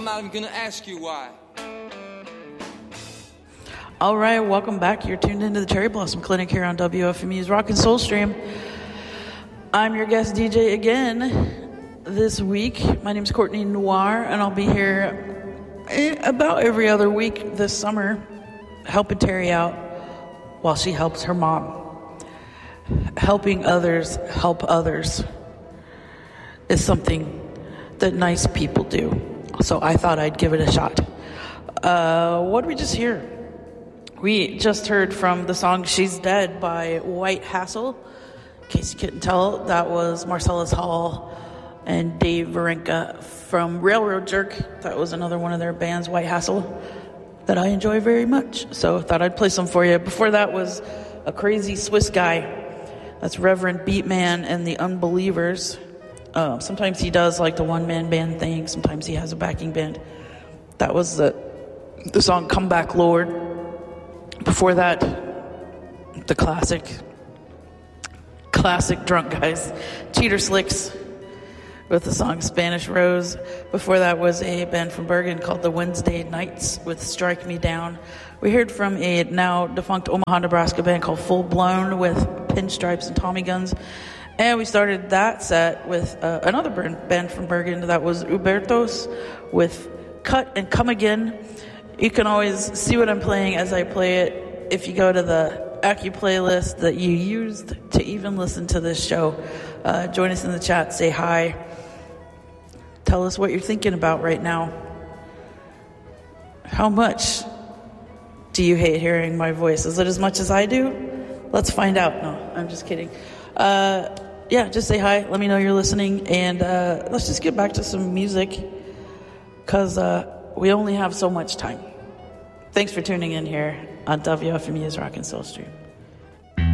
not even gonna ask you why. All right, welcome back. You're tuned into the Cherry Blossom Clinic here on WFMU's Rock and Soul Stream. I'm your guest DJ again this week. My name's Courtney Noir, and I'll be here about every other week this summer, helping Terry out while she helps her mom. Helping others help others is something that nice people do. So I thought I'd give it a shot. What did we just hear? We just heard from the song She's Dead by White Hassle. In case you couldn't tell, that was Marcellus Hall and Dave Varenka from Railroad Jerk. That was another one of their bands, White Hassle, that I enjoy very much. So I thought I'd play some for you. Before that was a crazy Swiss guy. That's Reverend Beatman and the Unbelievers. Sometimes he does like the one-man band thing. Sometimes he has a backing band. That was the song Come Back Lord. Before that, the classic Drunk Guys, Cheater Slicks with the song Spanish Rose. Before that was a band from Bergen called the Wednesday Nights with Strike Me Down. We heard from a now defunct Omaha, Nebraska band called Full Blown with Pinstripes and Tommy Guns. And we started that set with another band from Bergen that was Ubertos with Cut and Come Again. You can always see what I'm playing as I play it if you go to the Accu playlist that you used to even listen to this show. Join us in the chat, say hi. Tell us what you're thinking about right now. How much do you hate hearing my voice? Is it as much as I do? Let's find out. No, I'm just kidding. Yeah, just say hi. Let me know you're listening. And let's just get back to some music because we only have so much time. Thanks for tuning in here on WFMU's Rock and Soul Stream.